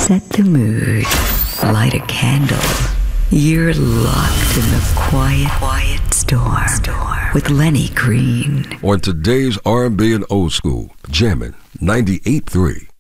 Set the mood. Light a candle. You're locked in the quiet storm with Lenny Green. On today's R&B and old school, jamming 98.3.